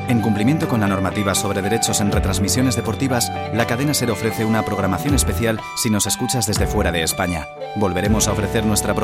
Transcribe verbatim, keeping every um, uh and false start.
En cumplimiento con la normativa sobre derechos en retransmisiones deportivas, la cadena SER ofrece una programación especial si nos escuchas desde fuera de España. Volveremos a ofrecer nuestra